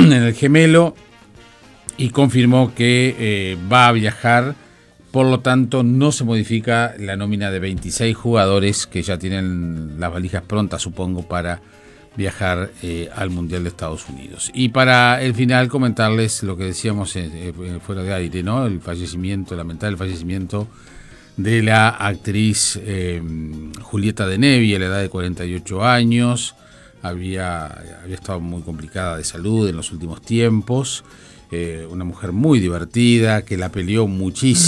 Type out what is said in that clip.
en el Gemelo y confirmó que va a viajar. Por lo tanto, no se modifica la nómina de 26 jugadores que ya tienen las valijas prontas, supongo, para viajar al Mundial de Estados Unidos. Y para el final comentarles lo que decíamos fuera de aire, ¿no? El lamentable fallecimiento de la actriz Julieta de Nevi a la edad de 48 años. Había estado muy complicada de salud en los últimos tiempos. Una mujer muy divertida que la peleó muchísimo.